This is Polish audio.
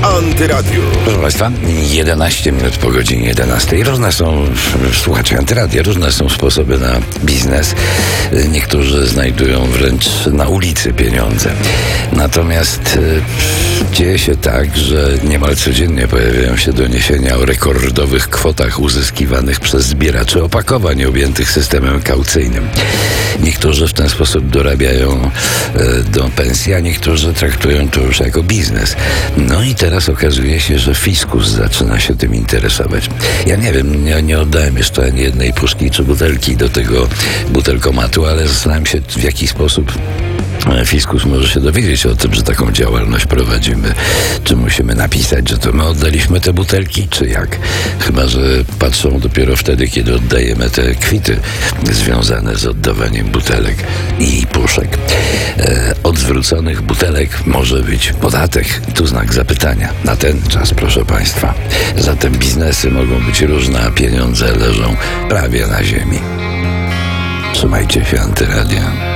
Antyradiu. Proszę Państwa, 11 minut po godzinie 11. Różne są, słuchacze Antyradia, różne są sposoby na biznes. Niektórzy znajdują wręcz na ulicy pieniądze. Natomiast dzieje się tak, że niemal codziennie pojawiają się doniesienia o rekordowych kwotach uzyskiwanych przez zbieraczy opakowań objętych systemem kaucyjnym. Niektórzy w ten sposób dorabiają do pensji, a niektórzy traktują to już jako biznes. No i teraz okazuje się, że fiskus zaczyna się tym interesować. Ja nie wiem, nie oddałem jeszcze ani jednej puszki czy butelki do tego butelkomatu, ale zastanawiam się, w jaki sposób fiskus może się dowiedzieć o tym, że taką działalność prowadzimy. Czy musimy napisać, że to my oddaliśmy te butelki, czy jak? Chyba że patrzą dopiero wtedy, kiedy oddajemy te kwity związane z oddawaniem butelek i puszek. Od zwróconych butelek może być podatek. Tu znak zapytania. Na ten czas, proszę Państwa. Zatem biznesy mogą być różne, a pieniądze leżą prawie na ziemi. Trzymajcie się, Antyradia.